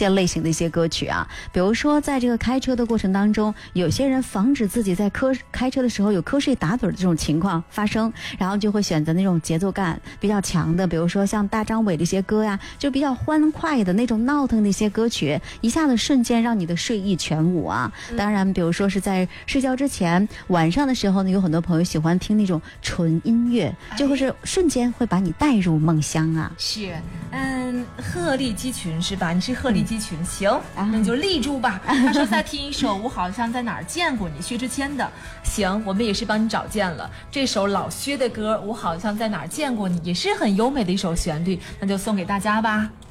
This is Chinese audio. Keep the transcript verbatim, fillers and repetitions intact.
些类型的一些歌曲啊。比如说在这个开车的过程当中，有些人防止自己在瞌开车的时候有瞌睡打盹的这种情况发生，然后就会选择那种节奏感比较强的，比如说像大张伟的一些歌呀，就比较欢快的那种闹腾的一些歌曲，一下子瞬间让你的睡意全无啊。当然比如说是在睡觉之前，晚上的时候呢，有很多朋友喜欢听那种纯音乐，就会是瞬间会把你带入梦乡啊。 是，嗯，鹤立鸡群是吧？你是鹤立鸡群，嗯、行，那你就立住吧。他说再听一首我好像在哪儿见过你，薛之谦的。行，我们也是帮你找见了这首老薛的歌，我好像在哪儿见过你，也是很优美的一首旋律，那就送给大家吧。